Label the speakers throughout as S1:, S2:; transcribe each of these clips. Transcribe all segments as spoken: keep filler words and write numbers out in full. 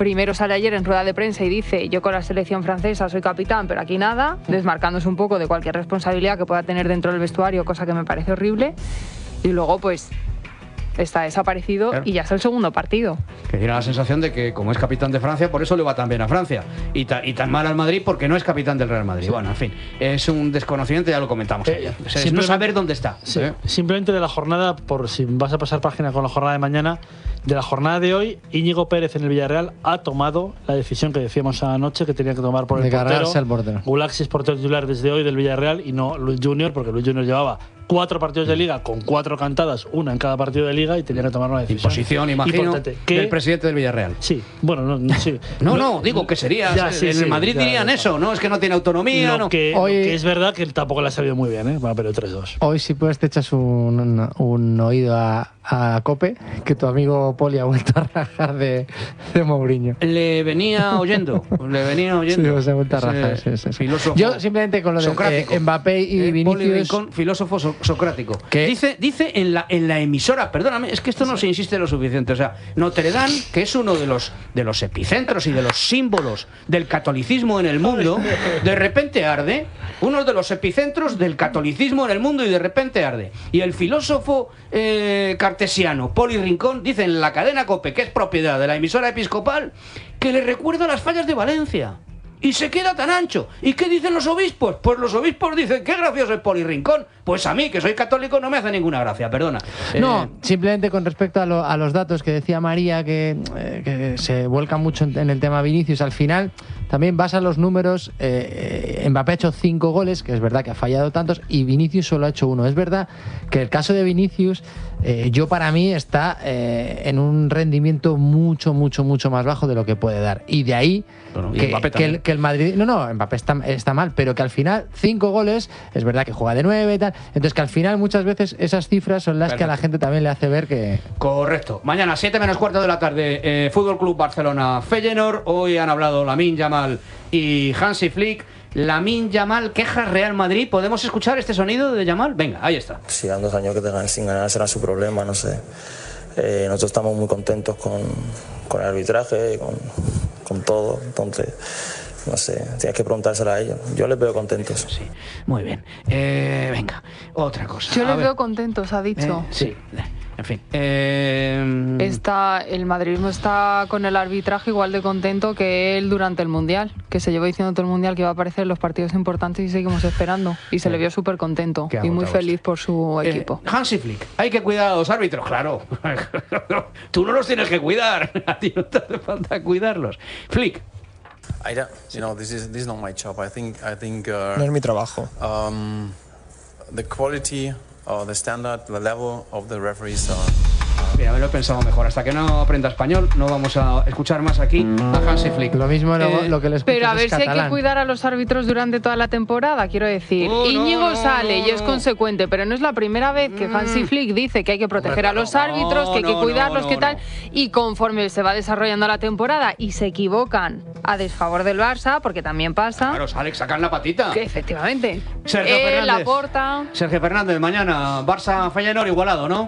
S1: primero sale ayer en rueda de prensa y dice: yo con la selección francesa soy capitán, pero aquí nada, desmarcándose un poco de cualquier responsabilidad que pueda tener dentro del vestuario, cosa que me parece horrible. Y luego, pues, está desaparecido, claro. Y ya es el segundo partido.
S2: Que tiene la sensación de que, como es capitán de Francia, por eso le va tan bien a Francia. Y, ta, y tan mal al Madrid porque no es capitán del Real Madrid. Sí. Bueno, en fin, es un desconocimiento, ya lo comentamos eh, ayer. O sea, es no saber dónde está.
S3: Sí,
S2: ¿eh?
S3: Simplemente de la jornada, por si vas a pasar página con la jornada de mañana, de la jornada de hoy, Íñigo Pérez en el Villarreal ha tomado la decisión que decíamos anoche que tenía que tomar por el
S4: de
S3: portero.
S4: al portero.
S3: Gulaxi es portero titular desde hoy del Villarreal y no Luis Junior, porque Luis Junior llevaba cuatro partidos de Liga con cuatro cantadas, una en cada partido de Liga, y tenía que tomar una decisión.
S2: Imposición, imagino,
S3: que,
S2: del presidente del Villarreal.
S3: Sí, bueno, no, sí.
S2: no, no, digo que sería. Ya, sí, en el Madrid sí, dirían ya, ya. eso, ¿no? Es que no tiene autonomía.
S3: Lo,
S2: no.
S3: que,
S4: hoy,
S3: lo que es verdad que tampoco le ha salido muy bien, ¿eh? Bueno, pero tres dos.
S4: Hoy, si puedes, te echas un, un, un oído a, a Cope, que tu amigo Poli ha vuelto a rajar de, de Mourinho.
S2: Le venía oyendo, le venía oyendo.
S4: Sí, se ha vuelto a rajar. Sí, sí, sí.
S2: Filósofo.
S4: Yo simplemente con lo de eh, Mbappé y eh, Vinicius.
S2: Poli Rincón, filósofo so socrático. ¿Qué? Dice, dice en la en la emisora, perdóname, es que esto no se insiste lo suficiente. O sea, Notre Dame, que es uno de los de los epicentros y de los símbolos del catolicismo en el mundo, de repente arde. Uno de los epicentros del catolicismo en el mundo y de repente arde. Y el filósofo eh, cartesiano Poli Rincón dice en la cadena COPE, que es propiedad de la emisora episcopal, que le recuerda las fallas de Valencia. Y se queda tan ancho. ¿Y qué dicen los obispos? Pues los obispos dicen, qué gracioso es Poli Rincón. Pues a mí, que soy católico, no me hace ninguna gracia, perdona.
S4: No,
S2: eh...
S4: simplemente con respecto a, lo, a los datos que decía María, que, eh, que se vuelcan mucho en, en el tema Vinicius, al final también vas a los números. eh, Mbappé ha hecho cinco goles, que es verdad que ha fallado tantos, y Vinicius solo ha hecho uno. Es verdad que el caso de Vinicius, eh, yo para mí está eh, en un rendimiento mucho, mucho, mucho más bajo de lo que puede dar. Y de ahí
S2: bueno,
S4: que,
S2: y
S4: que, el, que el Madrid... No, no, Mbappé está, está mal, pero que al final cinco goles, es verdad que juega de nueve y tal, entonces que al final muchas veces esas cifras son las Perfecto. que a la gente también le hace ver que...
S2: Correcto. Mañana, siete menos cuarto de la tarde, eh, Fútbol Club Barcelona Feyenoord. Hoy han hablado Lamine Yamal y Hansi Flick. Lamine Yamal queja Real Madrid. ¿Podemos escuchar este sonido de Yamal? Venga, ahí está.
S5: Si dan dos años que tengan sin ganar será su problema, no sé. Eh, nosotros estamos muy contentos con, con el arbitraje, con, con todo, entonces... No sé, tienes que preguntárselo a ellos. Yo les veo contentos.
S2: Sí, muy bien. Eh, venga, otra cosa.
S1: Yo
S2: a
S1: les
S2: ver.
S1: veo contentos, ha dicho.
S2: Eh, sí, en fin. Eh...
S1: Está, el madridismo está con el arbitraje igual de contento que él durante el Mundial, que se llevó diciendo todo el Mundial que iba a aparecer en los partidos importantes y seguimos esperando. Y se le vio súper contento y muy feliz por su
S2: eh,
S1: equipo.
S2: Hansi Flick, hay que cuidar a los árbitros, claro. Tú no los tienes que cuidar, a ti no te hace falta cuidarlos. Flick.
S6: I don't, you know, this is this is not my job. I think I think uh,
S7: no es mi trabajo.
S6: Um, the quality, uh, the standard, the level of the referees are.
S2: Mira, me lo he pensado mejor. Hasta que no aprenda español, no vamos a escuchar más aquí a Hansi Flick.
S4: Lo mismo lo,
S2: eh,
S4: lo que les escuchas
S1: Pero a ver
S4: es
S1: si
S4: catalán.
S1: hay que cuidar a los árbitros durante toda la temporada, quiero decir.
S2: Oh,
S1: Íñigo
S2: no, no,
S1: sale
S2: no,
S1: y es
S2: no.
S1: consecuente, pero no es la primera vez que
S2: Mm.
S1: Hansi Flick dice que hay que proteger
S2: Hombre,
S1: a los
S2: no,
S1: árbitros, que hay que
S2: no,
S1: cuidarlos,
S2: no,
S1: que
S2: no,
S1: tal.
S2: no.
S1: Y conforme se va desarrollando la temporada y se equivocan a desfavor del Barça, porque también pasa.
S2: Claro, Alex, sacan la patita.
S1: Que efectivamente.
S2: Sergio
S1: Él,
S2: Fernández.
S1: Laporta.
S2: Sergio Fernández, mañana Barça Feyenoord igualado, ¿no?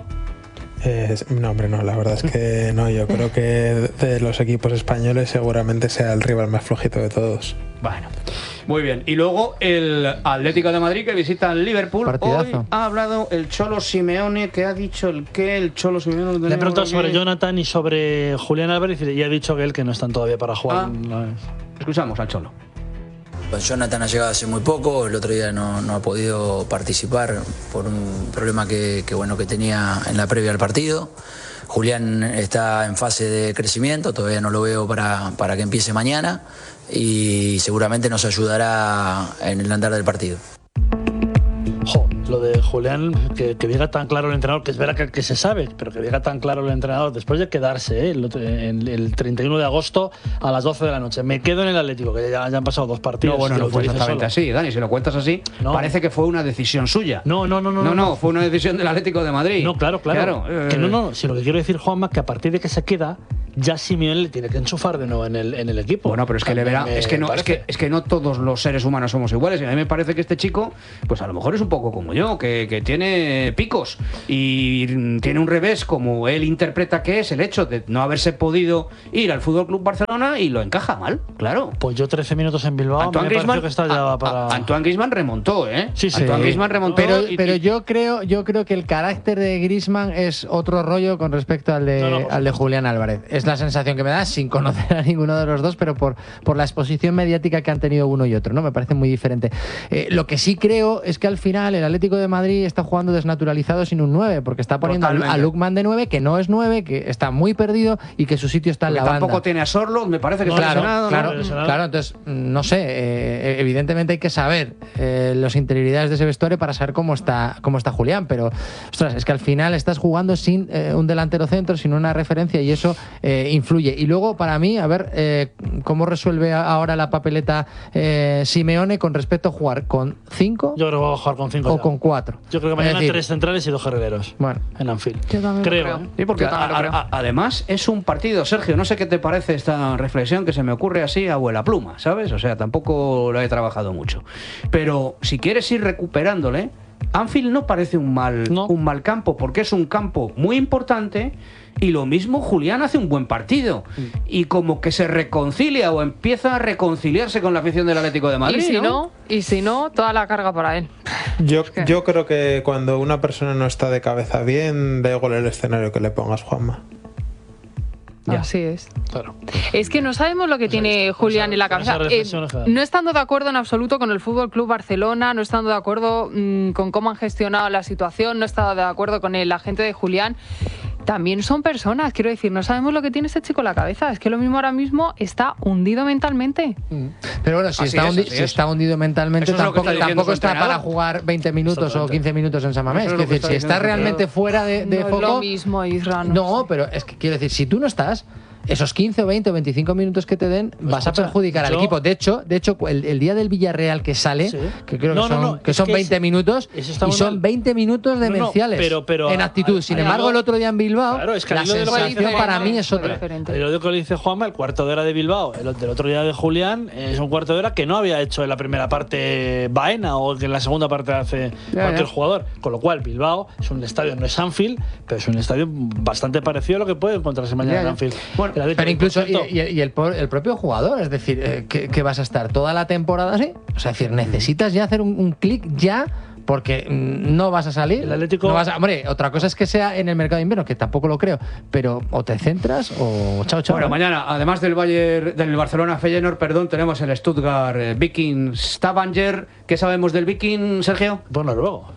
S7: Eh, no, hombre, no, la verdad es que no. Yo creo que de los equipos españoles seguramente sea el rival más flojito de todos.
S2: Bueno, muy bien. Y luego el Atlético de Madrid que visita al Liverpool.
S4: Partidazo.
S2: Hoy ha hablado el Cholo Simeone, que ha dicho el qué, el Cholo Simeone.
S3: Le he preguntado sobre Jonathan y sobre Julián Álvarez y ha dicho que él que no están todavía para jugar.
S2: Ah.
S3: No es.
S2: Escuchamos al Cholo.
S8: Pues Jonathan ha llegado hace muy poco, el otro día no, no ha podido participar por un problema que, que, bueno, que tenía en la previa al partido. Julián está en fase de crecimiento, todavía no lo veo para, para que empiece mañana y seguramente nos ayudará en el andar del partido.
S3: Jo, lo de Julián, que, que diga tan claro el entrenador, que es verdad que, que se sabe, pero que diga tan claro el entrenador después de quedarse ¿eh? el, el, el treinta y uno de agosto a las doce de la noche. Me quedo en el Atlético, que ya, ya han pasado dos partidos.
S2: No, bueno, no fue exactamente
S3: solo.
S2: así, Dani. Si lo cuentas así,
S3: no.
S2: parece que fue una decisión suya.
S3: No, no, no, no.
S2: No, no,
S3: no,
S2: no fue una decisión del Atlético de Madrid.
S3: No, claro, claro.
S2: claro
S3: Que
S2: eh...
S3: no, no. Si lo que quiero decir, Juanma, que a partir de que se queda, ya Simeone le tiene que enchufar de nuevo en el, en el equipo.
S2: Bueno, pero es que le verá, es que no, es que, es que no todos los seres humanos somos iguales. Y a mí me parece que este chico, pues a lo mejor es un poco como yo, que, que tiene picos y tiene un revés, como él interpreta que es el hecho de no haberse podido ir al Fútbol Club Barcelona y lo encaja mal, claro.
S3: Pues yo trece minutos en Bilbao,
S2: Antoine
S3: me
S2: Griezmann,
S3: que está ya
S2: a,
S3: para...
S2: a, Antoine Griezmann remontó, ¿eh?
S3: Sí, sí.
S2: Antoine Griezmann remontó.
S4: Pero,
S2: y,
S4: pero
S2: y,
S4: yo creo, yo creo que el carácter de Griezmann es otro rollo con respecto al de, no, no, al de Julián Álvarez. Es la sensación que me da, sin conocer a ninguno de los dos, pero por, por la exposición mediática que han tenido uno y otro, ¿no? Me parece muy diferente. Eh, lo que sí creo es que al final el Atlético de Madrid está jugando desnaturalizado sin un nueve, porque está poniendo Totalmente. a Lookman de nueve, que no es nueve, que está muy perdido y que su sitio está
S2: porque
S4: en la banda.
S2: Tampoco tiene a Sorlo, me parece que
S4: no,
S2: está
S4: claro,
S2: lesionado,
S4: claro,
S2: ¿no?
S4: claro, entonces, no sé, eh, evidentemente hay que saber eh, las interioridades de ese vestuario para saber cómo está, cómo está Julián, pero, ostras, es que al final estás jugando sin eh, un delantero centro, sin una referencia, y eso eh, influye. Y luego, para mí, a ver eh, cómo resuelve ahora la papeleta eh, Simeone con respecto a jugar con cinco.
S3: Yo creo que va a jugar con cinco
S4: o
S3: ya.
S4: con cuatro.
S3: Yo creo que mañana
S4: decir,
S3: tres centrales y dos herreros.
S4: Bueno,
S3: en Anfield.
S1: Yo también
S3: creo.
S1: Lo creo.
S2: Sí, porque
S1: Yo también
S2: a,
S1: lo creo.
S2: a, además es un partido, Sergio, no sé qué te parece esta reflexión que se me ocurre así a vuela pluma, ¿sabes? O sea, tampoco lo he trabajado mucho. Pero si quieres ir recuperándole, Anfield no parece un mal,
S3: no.
S2: un mal campo, porque es un campo muy importante. Y lo mismo Julián hace un buen partido. Y como que se reconcilia o empieza a reconciliarse con la afición del Atlético de Madrid.
S1: Y si no,
S2: no,
S1: y si no toda la carga para él.
S7: Yo, yo creo que cuando una persona no está de cabeza bien, da igual el escenario que le pongas, Juanma.
S1: Ya. Así es.
S3: Claro.
S1: Es que no sabemos lo que tiene Julián en la cabeza. Eh, no estando de acuerdo en absoluto con el Fútbol Club Barcelona, no estando de acuerdo mmm, con cómo han gestionado la situación, no estando de acuerdo con el agente de Julián. También son personas, quiero decir, no sabemos lo que tiene este chico en la cabeza. Es que lo mismo ahora mismo está hundido mentalmente.
S4: Pero bueno, si, está, es, hundi si está hundido mentalmente, tampoco, está, tampoco está para jugar veinte minutos o quince minutos en San Mamés. Es, es decir, si está realmente fuera de, de
S1: no
S4: foco...
S1: Es lo mismo, Isra.
S4: No, no, pero es que quiero decir, si tú no estás... Esos quince o veinte o veinticinco minutos que te den pues vas escucha, a perjudicar yo, al equipo. De hecho, de hecho el, el día del Villarreal que sale, sí. que creo no, que son, no, no, que son que veinte es, minutos, y son mal. veinte minutos demenciales no, no, pero, pero, en actitud. Sin embargo, algo, el otro día en Bilbao, claro, es que la sensación para mí es otra.
S3: Lo de que le dice Juanma, el cuarto de hora de Bilbao, el del otro día de Julián, es un cuarto de hora que no había hecho en la primera parte Baena o que en la segunda parte hace ya, cualquier ya. jugador. Con lo cual, Bilbao es un estadio, no es Anfield, pero es un estadio bastante parecido a lo que puede encontrarse mañana ya, en Anfield.
S4: Bueno, pero incluso y, y, y el, el propio jugador, es decir, eh, que, que vas a estar toda la temporada así, o sea, es decir, necesitas ya hacer un, un clic ya, porque no vas a salir.
S3: El Atlético.
S4: No vas a, hombre, otra cosa es que sea en el mercado de invierno, que tampoco lo creo, pero o te centras o chao, chao.
S2: Bueno, mañana, además del Bayern, del Barcelona Feyenoord, perdón, tenemos el Stuttgart eh, Viking Stavanger. ¿Qué sabemos del Viking, Sergio?
S3: Bueno, luego.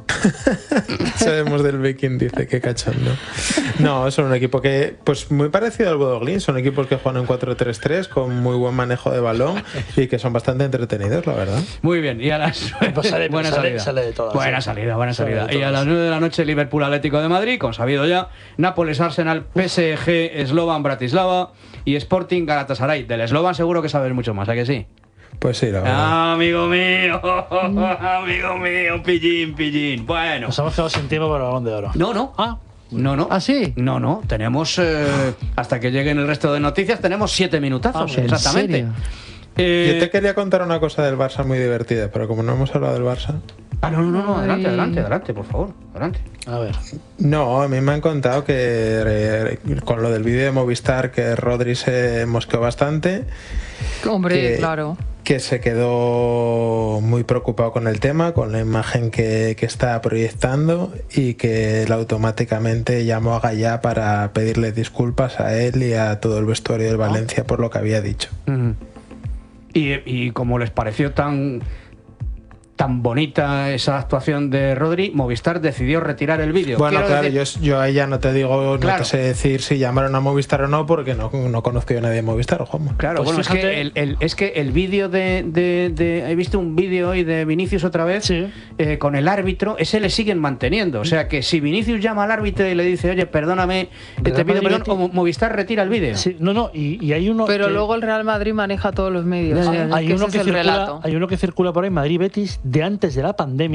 S7: Sabemos del Viking, dice, que cachondo. No, son un equipo que, pues muy parecido al Bodoglin, son equipos que juegan en cuatro tres tres con muy buen manejo de balón y que son bastante entretenidos, la verdad.
S2: Muy bien, y a las
S3: pues sale,
S2: buena
S3: sale,
S2: salida.
S3: Sale de todas,
S2: buena
S3: sí.
S2: salida, buena
S3: Sale
S2: salida. Y a las nueve de la noche Liverpool Atlético de Madrid, con sabido ya, Nápoles Arsenal, P S G Slovan Bratislava y Sporting Galatasaray. Del Slovan seguro que sabes mucho más, ¿a que sí?
S7: Pues sí, la verdad.
S2: Ah, amigo mío, amigo mío, pillín, pillín. Bueno.
S3: Nos hemos quedado sin tiempo para el Balón de Oro.
S2: No, no.
S3: Ah.
S2: No, no.
S4: ¿Ah, sí?
S2: No, no. Tenemos, eh, hasta que lleguen el resto de noticias, tenemos siete minutazos, ah, exactamente.
S4: ¿En serio?
S2: Eh,
S7: Yo te quería contar una cosa del Barça muy divertida, pero como no hemos hablado del Barça...
S2: Ah, no, no, no, no. Adelante, adelante, adelante, por favor. Adelante.
S3: A ver.
S7: No, a mí me han contado que eh, con lo del vídeo de Movistar, que Rodri se mosqueó bastante.
S1: Hombre,
S7: que,
S1: claro.
S7: Que se quedó muy preocupado con el tema, con la imagen que, que está proyectando, y que él automáticamente llamó a Gallá para pedirle disculpas a él y a todo el vestuario del Valencia por lo que había dicho.
S2: Uh-huh. y, y como les pareció tan... tan bonita esa actuación de Rodri, Movistar decidió retirar el vídeo.
S7: Bueno,
S2: Quiero
S7: claro,
S2: decir...
S7: yo, yo a ella no te digo,
S2: claro.
S7: no te sé decir si llamaron a Movistar o no, porque no, no conozco yo a nadie de Movistar, Juanma.
S2: Claro, pues bueno, fíjate... es que el, el, es que el vídeo de, de, de... He visto un vídeo hoy de Vinicius otra vez,
S3: sí.
S2: eh, con el árbitro, ese le siguen manteniendo. O sea que si Vinicius llama al árbitro y le dice, oye, perdóname, te pido perdón, o Movistar retira el vídeo.
S3: Sí, no, no, y, y hay uno...
S1: Pero
S3: que...
S1: luego el Real Madrid maneja todos los medios.
S3: Ah,
S1: ¿sí?
S3: hay,
S1: que
S3: uno que
S1: es el
S3: circula,
S1: relato.
S3: hay uno que circula por ahí, Madrid-Betis, de antes de la pandemia,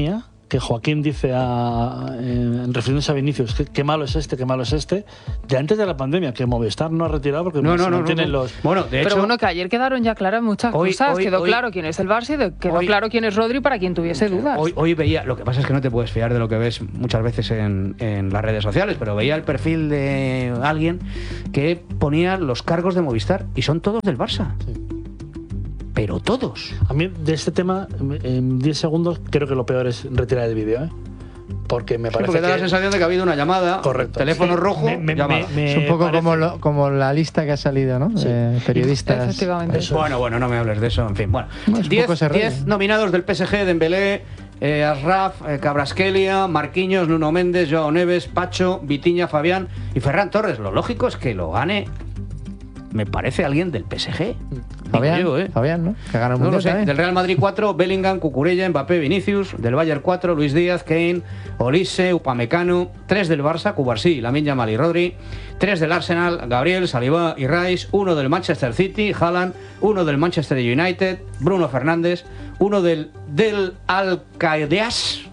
S3: que Joaquín dice, a, eh, refiriéndose a Vinicius, que qué malo es este, qué malo es este, de antes de la pandemia, que Movistar no ha retirado porque
S2: no, no, no,
S3: mantienen
S2: no, no.
S3: los...
S2: Bueno, de hecho,
S1: pero bueno, que ayer quedaron ya claras muchas
S2: hoy,
S1: cosas.
S2: Hoy,
S1: quedó
S2: hoy,
S1: claro quién es el Barça y quedó
S2: hoy,
S1: claro quién es Rodri para quien tuviese dudas.
S2: Hoy, hoy veía, lo que pasa es que no te puedes fiar de lo que ves muchas veces en, en las redes sociales, pero veía el perfil de alguien que ponía los cargos de Movistar y son todos del Barça. Sí. Pero todos.
S3: A mí, de este tema, en diez segundos, creo que lo peor es retirar el vídeo, ¿eh? Porque me parece
S2: sí, porque
S3: que...
S2: da la sensación de que ha habido una llamada,
S3: correcto,
S2: teléfono
S3: sí,
S2: rojo,
S3: me, me,
S2: llamada.
S3: Me, me
S4: es un poco
S3: parece...
S4: como, lo, como la lista que ha salido, ¿no? Sí. De periodistas.
S1: Efectivamente.
S2: Eso. Bueno, bueno, no me hables de eso, en fin. Bueno,
S4: diez
S2: nominados del P S G, Dembélé, eh, Ashraf, eh, Kvaratskhelia, Marquinhos, Nuno Méndez, Joao Neves, Pacho, Vitinha, Fabián y Ferran Torres. Lo lógico es que lo gane, me parece, alguien del P S G.
S4: Fabián,
S2: yo, ¿eh?
S4: Fabián, ¿no? Que gana el
S2: no
S4: mundial
S2: lo sé.
S4: también.
S2: Del Real Madrid cuatro, Bellingham, Cucurella, Mbappé, Vinicius. Del Bayern cuatro, Luis Díaz, Kane, Olise, Upamecano. tres del Barça, Cubarsí, Lamine Yamal y Rodri. tres del Arsenal, Gabriel, Saliba y Rice. uno del Manchester City, Haaland. uno del Manchester United, Bruno Fernández. uno del, del Al-Qadias.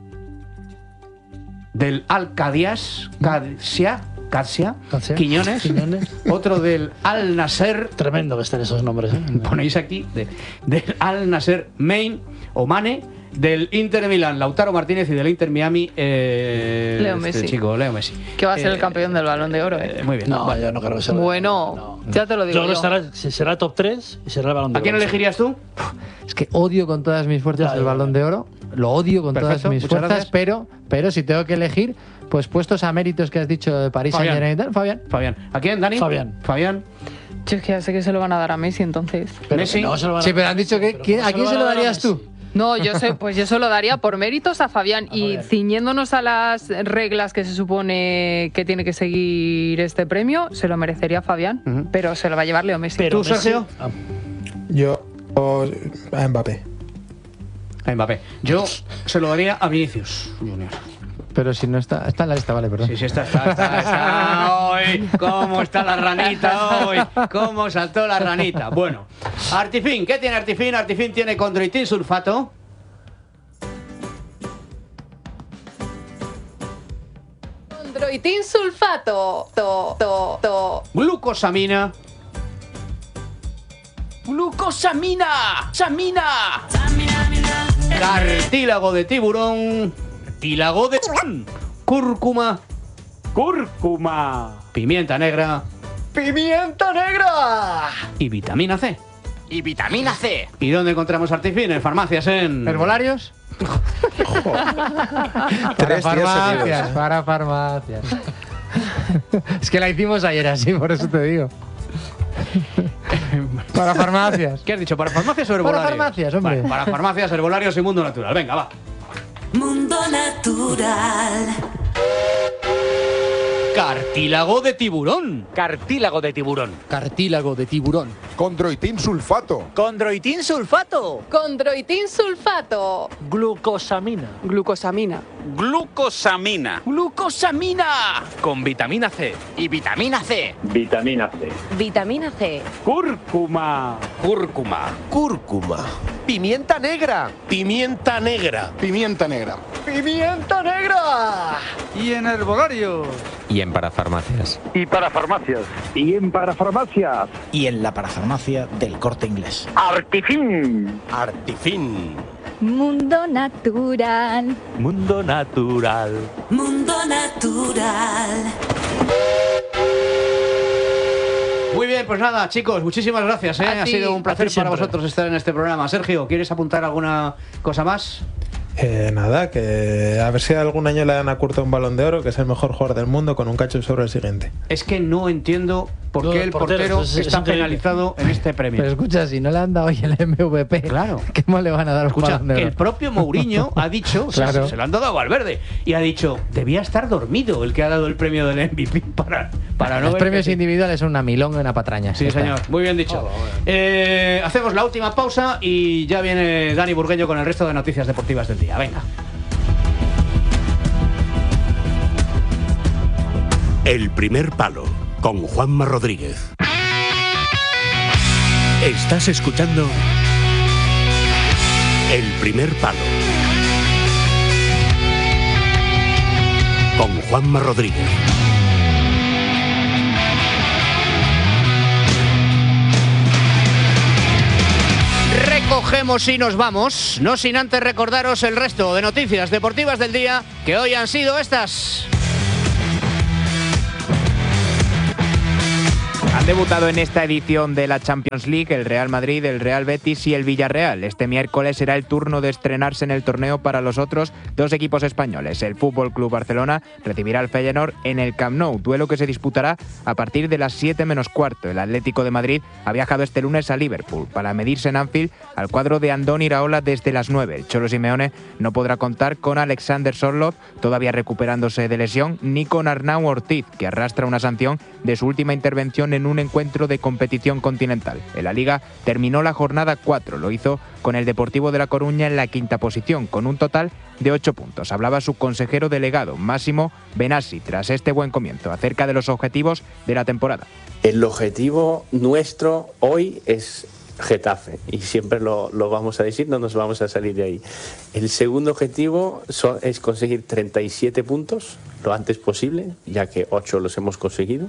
S2: Del Al-Qadias, Qadsia. Casia, Quiñones, Quiñones, otro del Al Nasser.
S3: Tremendo que estén esos nombres, ¿eh?
S2: Ponéis aquí, de, del Al Nasser Main o Mane, del Inter Milán, Lautaro Martínez y del Inter Miami, eh,
S1: Leo
S2: este
S1: Messi.
S2: chico, Leo Messi.
S1: Que va a ser
S2: eh,
S1: el campeón del Balón de Oro, ¿eh?
S2: Muy bien.
S3: No,
S2: vale.
S3: yo no creo que sea.
S1: Bueno, no, ya te lo digo.
S3: Yo creo
S1: yo.
S3: que estará, será top tres y será el Balón de Oro.
S2: ¿A quién elegirías tú?
S4: Es que odio con todas mis fuerzas
S3: ya,
S4: el Balón de Oro. Lo odio con
S2: Perfecto,
S4: todas mis
S2: muchas
S4: fuerzas,
S2: gracias.
S4: pero, pero si tengo que elegir, pues puestos a méritos que has dicho de París Saint Germain y tal, Fabián.
S2: Fabián. ¿A quién, Dani?
S3: Fabián.
S2: Fabián.
S1: Yo es que ya sé que se lo van a dar a Messi, entonces.
S3: Pero
S2: Messi.
S3: no se lo van a...
S4: Sí, pero han dicho que ¿quién, ¿a quién se lo darías tú?
S1: No, yo sé, pues yo se lo daría por méritos a Fabián.
S3: A
S1: y
S3: Fabián.
S1: ciñéndonos a las reglas que se supone que tiene que seguir este premio, se lo merecería Fabián,
S2: Uh-huh.
S1: pero se lo va a llevar Leo Messi.
S3: Pero
S2: ¿Tú,
S3: Messi-
S2: Sergio?
S3: Ah,
S7: Yo o, a Mbappé.
S2: A Mbappé. Yo se lo daría a Vinicius Junior.
S4: Pero si no está, está en la lista, vale, perdón.
S2: Sí, sí, está, está, está, está hoy. ¿Cómo está la ranita hoy? ¿Cómo saltó la ranita? Bueno, Artifin, ¿qué tiene Artifin? Artifin tiene condroitin sulfato.
S1: Condroitin sulfato. To, to, to.
S2: Glucosamina.
S9: ¡Glucosamina! ¡Samina!
S2: Cartílago de tiburón. Cartílago de cúrcuma.
S9: ¡Cúrcuma!
S2: Pimienta negra.
S9: ¡Pimienta negra!
S2: Y vitamina C.
S9: Y vitamina C.
S2: ¿Y dónde encontramos Artifin? En farmacias, en...
S4: ¿Herbolarios? Para
S7: Tres días
S4: farmacias,
S7: seguidos, ¿eh?
S4: para farmacias. Es que la hicimos ayer así, por eso te digo. Para farmacias.
S2: ¿Qué has dicho? ¿Para farmacias o herbolarios?
S4: Para farmacias, hombre.
S2: Vale, para farmacias, herbolarios y mundo natural. Venga, va.
S10: Mundo natural.
S2: Cartílago de tiburón.
S9: Cartílago de tiburón.
S4: Cartílago de tiburón.
S11: Condroitin sulfato.
S9: Condroitin sulfato.
S1: Condroitin sulfato.
S3: Glucosamina.
S1: Glucosamina.
S9: Glucosamina. Glucosamina. Con vitamina C. Y vitamina C.
S12: Vitamina C.
S10: Vitamina C.
S9: Cúrcuma. Cúrcuma.
S12: Cúrcuma.
S9: Pimienta negra.
S11: Pimienta negra. Pimienta negra.
S9: Pimienta negra.
S13: Y en herbolarios.
S14: Y en parafarmacias.
S12: Y para farmacias. Y en parafarmacias.
S15: Y en la parafarmacia del Corte Inglés.
S12: Artifin.
S11: Artifin.
S10: Mundo natural.
S9: Mundo natural.
S10: Mundo natural.
S2: Muy bien, pues nada, chicos, muchísimas gracias. ¿eh?
S1: A
S2: Ha
S1: ti.
S2: sido un placer
S3: A ti
S2: para
S3: siempre.
S2: vosotros estar en este programa. Sergio, ¿quieres apuntar alguna cosa más?
S7: Eh, nada, que a ver si algún año le dan a Curto un Balón de Oro, que es el mejor jugador del mundo, con un cacho sobre el siguiente.
S2: Es que no entiendo por
S3: No,
S2: qué
S3: el
S2: el
S3: portero,
S2: portero
S3: es- es
S2: está
S3: increíble.
S2: penalizado en este premio.
S4: Pero escucha, si no le han dado hoy el M V P,
S2: Claro.
S4: ¿qué más le van a dar un
S2: Escucha,
S4: Balón de
S2: que
S4: Oro?
S2: el propio Mourinho ha dicho, o sea,
S4: Claro.
S2: se, se lo han dado a Valverde, y ha dicho, debía estar dormido el que ha dado el premio del M V P para, para no
S4: Los
S2: ver
S4: premios
S2: que-
S4: individuales son una milonga y una patraña.
S2: Sí,
S4: Ya está.
S2: señor, muy bien dicho. Eh, hacemos la última pausa y ya viene Dani Burgueño con el resto de noticias deportivas del día. Venga.
S16: El primer palo, con Juanma Rodríguez. Estás escuchando El primer palo. Juanma Rodríguez.
S2: Recogemos y nos vamos, no sin antes recordaros el resto de noticias deportivas del día, que hoy han sido estas.
S17: Han debutado en esta edición de la Champions League el Real Madrid, el Real Betis y el Villarreal. Este miércoles será el turno de estrenarse en el torneo para los otros dos equipos españoles. El F C Barcelona recibirá al Feyenoord en el Camp Nou, duelo que se disputará a partir de las siete menos cuarto. El Atlético de Madrid ha viajado este lunes a Liverpool para medirse en Anfield al cuadro de Andoni Iraola desde las nueve. El Cholo Simeone no podrá contar con Alexander Sorloth, todavía recuperándose de lesión, ni con Arnau Ortiz, que arrastra una sanción de su última intervención en un encuentro de competición continental. En la Liga terminó la jornada cuatro, lo hizo con el Deportivo de La Coruña en la quinta posición, con un total de ocho puntos. Hablaba su consejero delegado, Máximo Benassi, tras este buen comienzo, acerca de los objetivos de la temporada.
S18: El objetivo nuestro hoy es Getafe, y siempre lo, lo vamos a decir, no nos vamos a salir de ahí. El segundo objetivo so, es conseguir treinta y siete puntos lo antes posible, ya que ocho los hemos conseguido.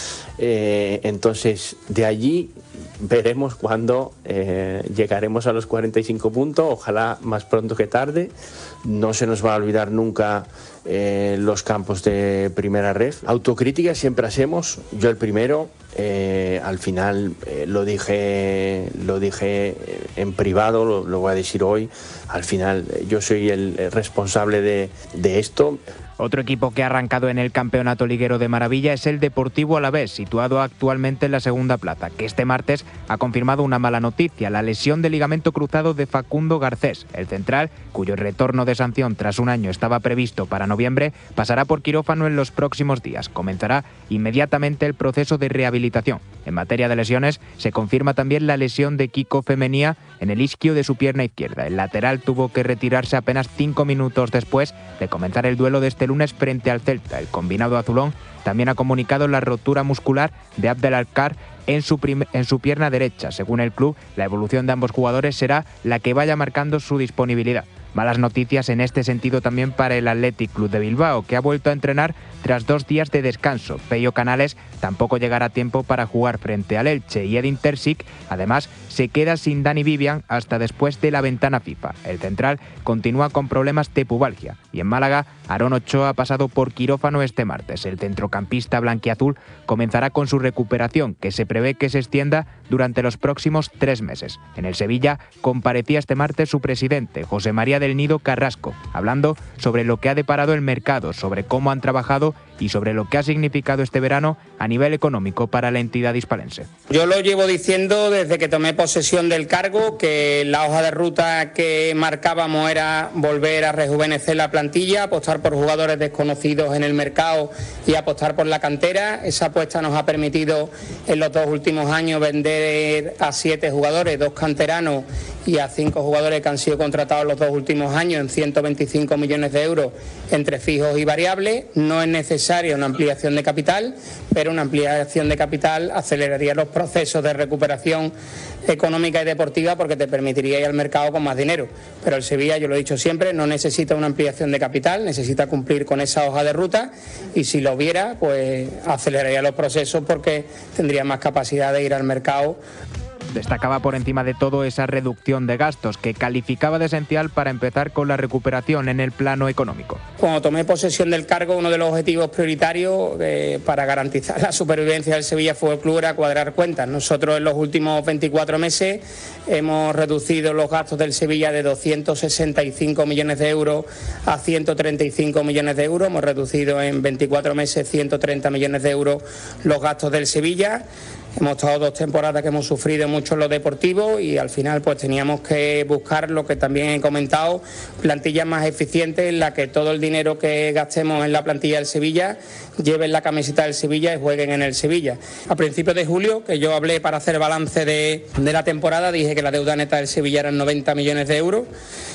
S18: Eh, entonces, de allí veremos cuándo eh, llegaremos a los cuarenta y cinco puntos, ojalá más pronto que tarde. No se nos va a olvidar nunca eh, los campos de primera ref. Autocrítica siempre hacemos, yo el primero. Eh, al final eh, lo dije lo dije en privado, lo, lo voy a decir hoy. Al final eh, yo soy el, el responsable de, de esto.
S17: Otro equipo que ha arrancado en el campeonato liguero de maravilla es el Deportivo Alavés, situado actualmente en la segunda plaza, que este martes ha confirmado una mala noticia, la lesión del ligamento cruzado de Facundo Garcés. El central, cuyo retorno de sanción tras un año estaba previsto para noviembre, pasará por quirófano en los próximos días. Comenzará inmediatamente el proceso de rehabilitación. En materia de lesiones, se confirma también la lesión de Kiko Femenía en el isquio de su pierna izquierda. El lateral tuvo que retirarse apenas cinco minutos después de comenzar el duelo de este lunes frente al Celta. El combinado azulón también ha comunicado la rotura muscular de Abdelalkar en su, en su pierna derecha. Según el club, la evolución de ambos jugadores será la que vaya marcando su disponibilidad. Malas noticias en este sentido también para el Athletic Club de Bilbao, que ha vuelto a entrenar tras dos días de descanso. Pello Canales tampoco llegará a tiempo para jugar frente al Elche y Edin Terzic, además, se queda sin Dani Vivian hasta después de la ventana FIFA. El central continúa con problemas de pubalgia y en Málaga, Aarón Ochoa ha pasado por quirófano este martes. El centrocampista blanquiazul comenzará con su recuperación, que se prevé que se extienda durante los próximos tres meses. En el Sevilla comparecía este martes su presidente, José María del Nido Carrasco, hablando sobre lo que ha deparado el mercado, sobre cómo han trabajado y sobre lo que ha significado este verano a nivel económico para la entidad hispalense.
S19: Yo lo llevo diciendo desde que tomé posesión del cargo, que la hoja de ruta que marcábamos era volver a rejuvenecer la plantilla, apostar por jugadores desconocidos en el mercado y apostar por la cantera. Esa apuesta nos ha permitido en los dos últimos años vender a siete jugadores, dos canteranos y a cinco jugadores que han sido contratados los dos últimos años en ciento veinticinco millones de euros entre fijos y variables. No es necesaria una ampliación de capital, pero una ampliación de capital aceleraría los procesos de recuperación económica y deportiva porque te permitiría ir al mercado con más dinero. Pero el Sevilla, yo lo he dicho siempre, no necesita una ampliación de capital, necesita cumplir con esa hoja de ruta y si lo viera, pues aceleraría los procesos porque tendría más capacidad de ir al mercado.
S17: Destacaba por encima de todo esa reducción de gastos que calificaba de esencial para empezar con la recuperación en el plano económico.
S19: Cuando tomé posesión del cargo, uno de los objetivos prioritarios eh, para garantizar la supervivencia del Sevilla Fútbol Club era cuadrar cuentas. Nosotros en los últimos veinticuatro meses hemos reducido los gastos del Sevilla de doscientos sesenta y cinco millones de euros a ciento treinta y cinco millones de euros. Hemos reducido en veinticuatro meses ciento treinta millones de euros los gastos del Sevilla. Hemos estado dos temporadas que hemos sufrido mucho en lo deportivo y al final pues teníamos que buscar lo que también he comentado, plantillas más eficientes en la que todo el dinero que gastemos en la plantilla del Sevilla lleven la camiseta del Sevilla y jueguen en el Sevilla. A principios de julio, que yo hablé para hacer balance de, de la temporada, dije que la deuda neta del Sevilla eran noventa millones de euros.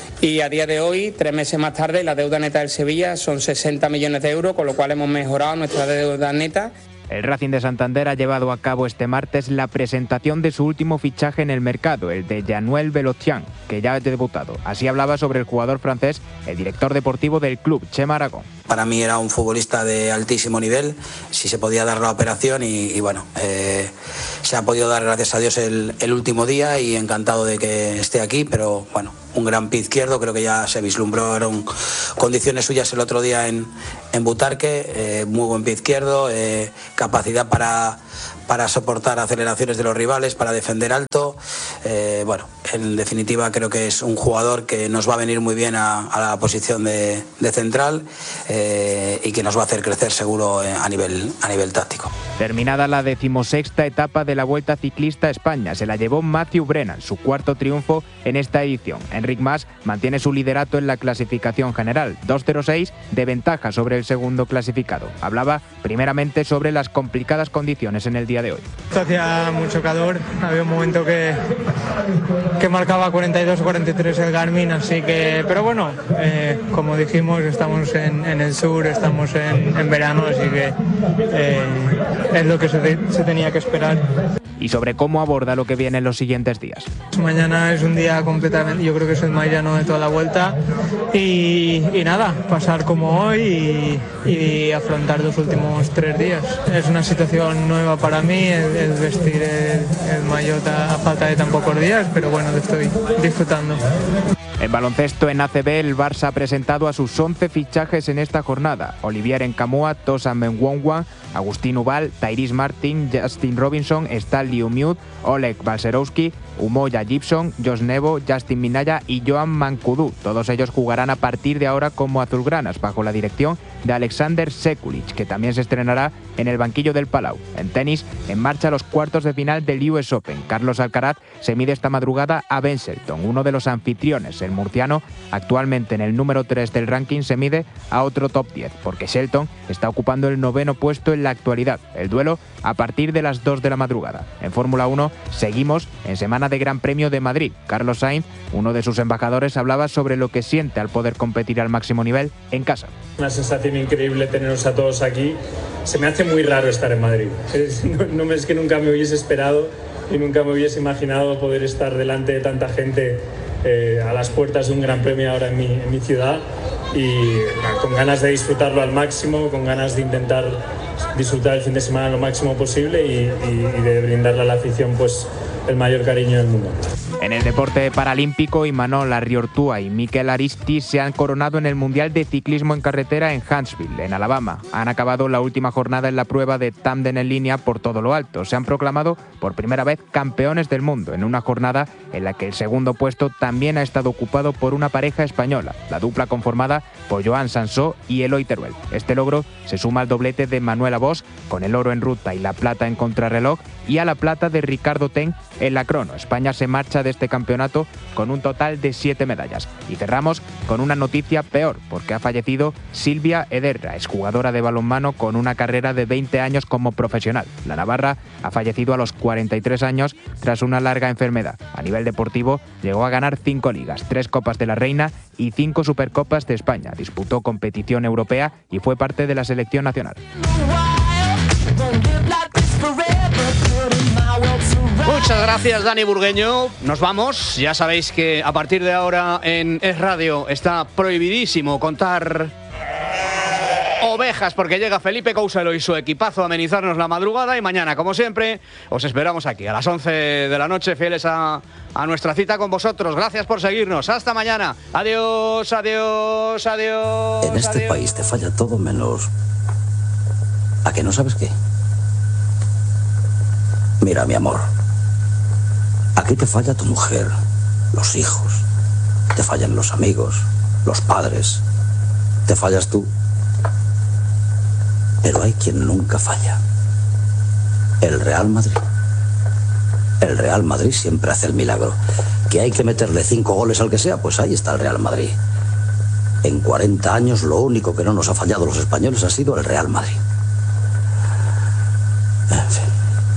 S19: Y a día de hoy, tres meses más tarde, la deuda neta del Sevilla son sesenta millones de euros, con lo cual hemos mejorado nuestra deuda neta.
S17: El Racing de Santander ha llevado a cabo este martes la presentación de su último fichaje en el mercado, el de Januel Velotian, que ya ha debutado. Así hablaba sobre el jugador francés el director deportivo del club, Chema Aragón.
S8: para mí era un futbolista de altísimo nivel, si se podía dar la operación y, y bueno, eh, se ha podido dar, gracias a Dios, el, el último día y encantado de que esté aquí, pero bueno, un gran pie izquierdo, creo que ya se vislumbraron condiciones suyas el otro día en, en Butarque, eh, muy buen pie izquierdo, eh, capacidad para, para soportar aceleraciones de los rivales, para defender alto, eh, bueno, en definitiva creo que es un jugador que nos va a venir muy bien a, a la posición de, de central eh, y que nos va a hacer crecer seguro a nivel, a nivel táctico.
S17: Terminada la decimosexta etapa de la Vuelta Ciclista a España, se la llevó Matthew Brennan, su cuarto triunfo en esta edición. Enric Mas mantiene su liderato en la clasificación general, dos cero seis de ventaja sobre el segundo clasificado. Hablaba primeramente sobre las complicadas condiciones en el día de hoy.
S20: Hacía mucho calor, había un momento que, que marcaba cuarenta y dos cuarenta y tres el Garmin, así que, pero bueno, eh, como dijimos, estamos en, en el sur, estamos en, en verano, así que eh, es lo que se, se tenía que esperar.
S17: Y sobre cómo aborda lo que viene en los siguientes días.
S20: Mañana es un día completamente, yo creo que es el más llano de toda la vuelta y, y nada, pasar como hoy y, y afrontar los últimos tres días. Es una situación nueva para mí, el, el vestir el, el maillot a falta de tan pocos días, pero bueno, lo estoy disfrutando.
S17: En baloncesto, en A C B, el Barça ha presentado a sus once fichajes en esta jornada. Olivier Nkamhoua, Tosan Menwongwa, Agustín Ubal, Tyrese Martin, Justin Robinson, Stanley Umude, Oleg Balcerowski, Umoja Gibson, Josh Nebo, Justin Minaya y Joan Mankudu. Todos ellos jugarán a partir de ahora como azulgranas, bajo la dirección de Alexander Sekulic, que también se estrenará en el banquillo del Palau. En tenis, en marcha los cuartos de final del U S Open. Carlos Alcaraz se mide esta madrugada a Ben Shelton, uno de los anfitriones. El murciano, actualmente en el número tres del ranking, se mide a otro top diez, porque Shelton está ocupando el noveno puesto en la actualidad. El duelo a partir de las dos de la madrugada. En Fórmula uno seguimos en semana de Gran Premio de Madrid. Carlos Sainz, uno de sus embajadores, hablaba sobre lo que siente al poder competir al máximo nivel en casa.
S21: Una sensación increíble teneros a todos aquí. Se me hace muy raro estar en Madrid. Es, no, no es que nunca me hubiese esperado y nunca me hubiese imaginado poder estar delante de tanta gente eh, a las puertas de un Gran Premio ahora en mi, en mi ciudad y bueno, con ganas de disfrutarlo al máximo, con ganas de intentar disfrutar el fin de semana lo máximo posible y, y, y de brindarle a la afición pues el mayor cariño del mundo.
S17: En el deporte paralímpico, Imanol Arriortúa y Mikel Aristi se han coronado en el Mundial de Ciclismo en Carretera en Huntsville, en Alabama. Han acabado la última jornada en la prueba de tándem en línea por todo lo alto. Se han proclamado por primera vez campeones del mundo, en una jornada en la que el segundo puesto también ha estado ocupado por una pareja española, la dupla conformada por Joan Sansó y Eloy Teruel. Este logro se suma al doblete de Manuela Bosch, con el oro en ruta y la plata en contrarreloj, y a la plata de Ricardo Ten en la crono. España se marcha de este campeonato con un total de siete medallas. Y cerramos con una noticia peor, porque ha fallecido Silvia Ederra, exjugadora de balonmano con una carrera de veinte años como profesional. La navarra ha fallecido a los cuarenta y tres años tras una larga enfermedad. A nivel deportivo, llegó a ganar cinco ligas, tres Copas de la Reina y cinco Supercopas de España. Disputó competición europea y fue parte de la selección nacional.
S2: Muchas gracias, Dani Burgueño. Nos vamos. Ya sabéis que a partir de ahora en Es Radio está prohibidísimo contar ovejas, porque llega Felipe Couselo y su equipazo a amenizarnos la madrugada. Y mañana, como siempre, os esperamos aquí a las once de la noche, fieles a, a nuestra cita con vosotros. Gracias por seguirnos. Hasta mañana. Adiós, adiós, adiós.
S22: En este
S2: adiós.
S22: país te falla todo menos... ¿A que no sabes qué? Mira, mi amor, aquí te falla tu mujer, los hijos, te fallan los amigos, los padres, te fallas tú. Pero hay quien nunca falla. El Real Madrid. El Real Madrid siempre hace el milagro. ¿Que hay que meterle cinco goles al que sea? Pues ahí está el Real Madrid. En cuarenta años lo único que no nos ha fallado los españoles ha sido el Real Madrid. En fin.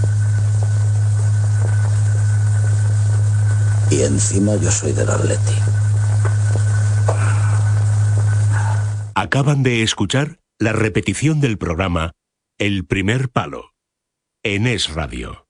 S22: Y encima yo soy del Atleti.
S16: Acaban de escuchar la repetición del programa El Primer Palo en Es Radio.